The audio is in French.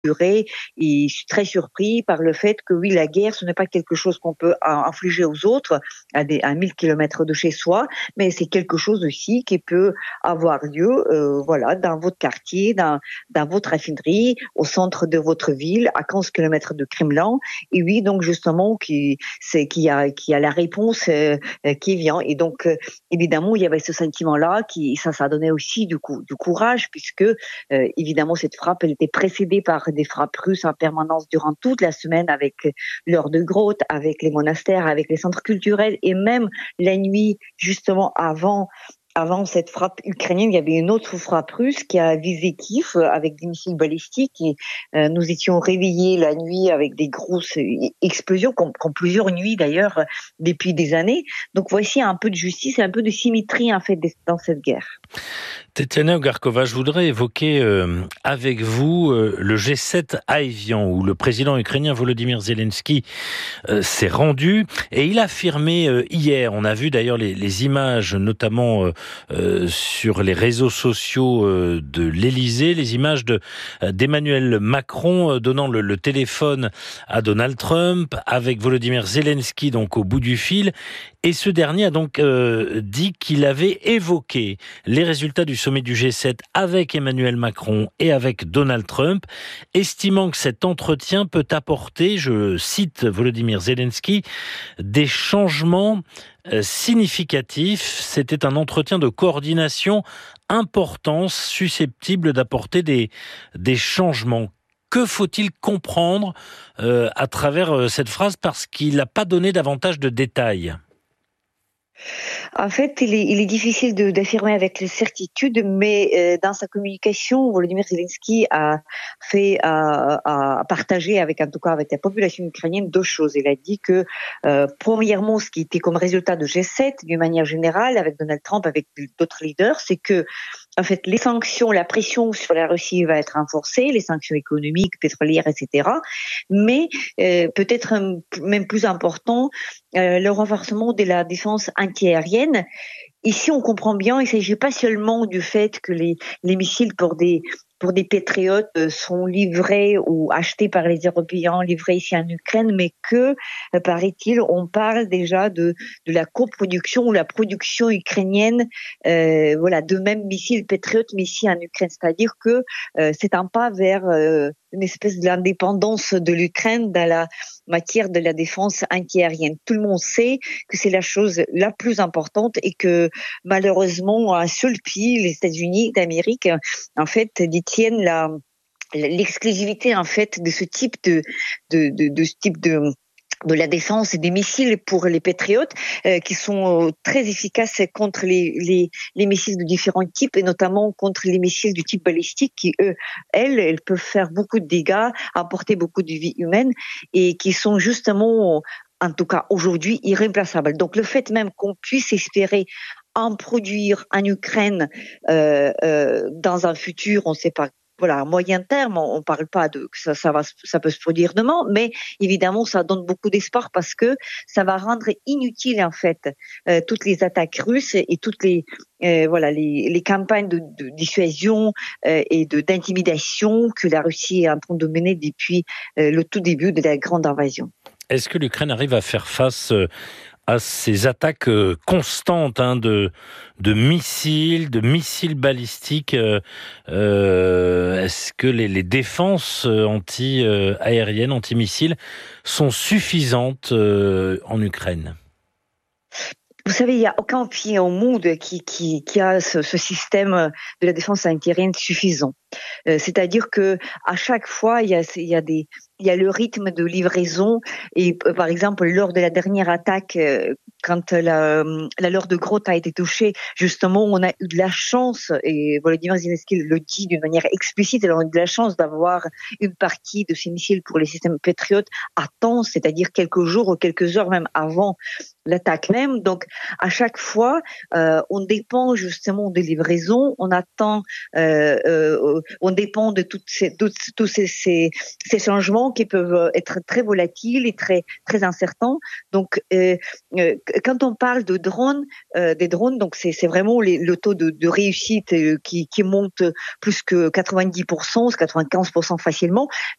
durée, et je suis très surpris par le fait que oui, la guerre, ce n'est pas quelque chose qu'on peut infliger aux autres à 1000 kilomètres de chez soi, mais c'est quelque chose aussi qui peut avoir lieu, voilà, dans votre quartier, dans votre raffinerie, au centre de votre ville, à 15 kilomètres de Kremlin. Et oui, donc justement, qu'il y a la réponse qui vient. Et donc, évidemment, il y avait ce sentiment-là ça donnait aussi du courage, puisque évidemment, cette frappe, elle était précédée par des frappes russes en permanence durant toute la semaine, avec l'heure de grotte, avec les monastères, avec les centres culturels, et même la nuit, justement, avant cette frappe ukrainienne, il y avait une autre frappe russe qui a visé Kiev avec des missiles balistiques, et nous étions réveillés la nuit avec des grosses explosions, comme plusieurs nuits d'ailleurs depuis des années. Donc voici un peu de justice et un peu de symétrie en fait dans cette guerre. Tetiana Ogarkova, je voudrais évoquer avec vous le G7 à Évian, où le président ukrainien Volodymyr Zelensky s'est rendu, et il a affirmé hier, on a vu d'ailleurs les images notamment sur les réseaux sociaux de l'Élysée, les images d'Emmanuel Macron donnant le téléphone à Donald Trump avec Volodymyr Zelensky donc au bout du fil, et ce dernier a donc dit qu'il avait évoqué les résultats du sommet du G7 avec Emmanuel Macron et avec Donald Trump, estimant que cet entretien peut apporter, je cite Volodymyr Zelensky, des changements significatifs. C'était un entretien de coordination important, susceptible d'apporter des changements. Que faut-il comprendre à travers cette phrase, parce qu'il n'a pas donné davantage de détails? En fait, il est difficile d'affirmer avec certitude, mais dans sa communication, Volodymyr Zelensky a partagé avec la population ukrainienne deux choses. Il a dit que premièrement, ce qui était comme résultat de G7, d'une manière générale, avec Donald Trump, avec d'autres leaders, c'est que en fait, les sanctions, la pression sur la Russie va être renforcée, les sanctions économiques, pétrolières, etc. Mais peut-être même plus important, le renforcement de la défense antiaérienne. Ici, on comprend bien, il ne s'agit pas seulement du fait que les missiles pour des patriotes sont livrés ou achetés par les Européens, livrés ici en Ukraine, mais que, paraît-il, on parle déjà de la coproduction ou la production ukrainienne, de même missiles patriotes, mais ici en Ukraine. C'est-à-dire que c'est un pas vers une espèce d'indépendance de l'Ukraine dans la matière de la défense antiaérienne. Tout le monde sait que c'est la chose la plus importante, et que malheureusement, un seul pays, les États-Unis d'Amérique, en fait, détiennent l'exclusivité en fait de ce type de la défense et des missiles pour les patriotes, qui sont très efficaces contre les missiles de différents types, et notamment contre les missiles du type balistique qui, elles peuvent faire beaucoup de dégâts, apporter beaucoup de vies humaines, et qui sont justement, en tout cas aujourd'hui, irréplaçables. Donc le fait même qu'on puisse espérer en produire en Ukraine dans un futur, on ne sait pas. Voilà, à moyen terme, on parle pas de que ça peut se produire demain, mais évidemment, ça donne beaucoup d'espoir, parce que ça va rendre inutile en fait toutes les attaques russes et toutes les campagnes de dissuasion et d'intimidation que la Russie est en train de mener depuis le tout début de la grande invasion. Est-ce que l'Ukraine arrive à faire face à ces attaques constantes de missiles balistiques? Est-ce que les défenses anti-aériennes, anti-missiles sont suffisantes en Ukraine? Vous savez, il n'y a aucun pays au monde qui a ce système de la défense antiaérienne suffisant. C'est-à-dire que à chaque fois, il y a le rythme de livraison, et par exemple lors de la dernière attaque, quand la l'heure de grotte a été touchée, justement, on a eu de la chance, et Volodymyr Zelensky le dit d'une manière explicite, on a eu de la chance d'avoir une partie de ces missiles pour les systèmes Patriot à temps, c'est-à-dire quelques jours ou quelques heures même avant l'attaque même. Donc, à chaque fois, on dépend justement des livraisons, on dépend de tous ces changements qui peuvent être très volatiles et très incertains. Donc, quand on parle de drones, des drones, donc c'est vraiment le taux de réussite qui monte plus que 90%, 95% facilement.